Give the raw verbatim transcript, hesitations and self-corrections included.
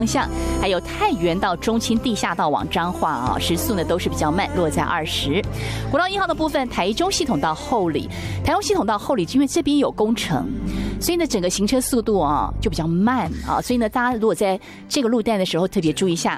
方向，还有太原到中清地下道往彰化啊，时速呢都是比较慢，落在二十。国道一号的部分，台中系统到后里，台中系统到后里，因为这边有工程，所以呢整个行车速度啊就比较慢啊，所以呢大家如果在这个路段的时候特别注意一下。